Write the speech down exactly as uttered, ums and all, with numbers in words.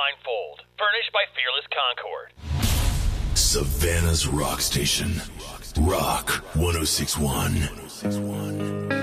blindfold. Furnished by Fearless Concord. Savannah's rock station. Rock one oh six point one.